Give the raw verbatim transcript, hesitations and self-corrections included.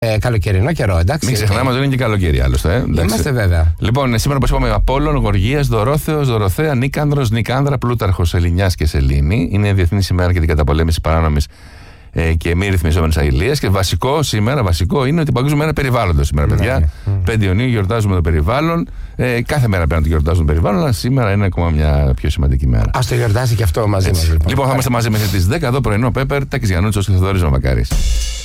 Ε, καλοκαιρινό καιρό, εντάξει. Μην ξεχνάμε ότι είναι και καλοκαίρι άλλωστε. Ε, Είμαστε βέβαια. Λοιπόν, σήμερα όπως είπαμε, Απόλλων, Γοργίας, Δωρόθεος, Δωροθέα, Νίκανδρος, Νικάνδρα, Πλούταρχος, Ελληνιάς και Σελήνη. Είναι η Διεθνής ημέρα για την καταπολέμηση παράνομης ε, και μη ρυθμιζόμενης αηλείας. Και βασικό σήμερα, βασικό είναι ότι η Παγκόσμια Μέρα Περιβάλλοντος σήμερα, παιδιά. Ναι, ναι. πέντε Ιουνίου γιορτάζουμε το περιβάλλον. Ε, κάθε μέρα πρέπει να το γιορτάζουμε το περιβάλλον, αλλά σήμερα είναι ακόμα μια πιο σημαντική μέρα. Ας το γιορτάσει και αυτό μαζί μας. Λοιπόν, λοιπόν θα είμαστε μαζί μέχρι τις δέκα εδώ πρωινό Πέπερ, Τάκης Γιαννούτσος και Θοδωρής Μαμακάρης.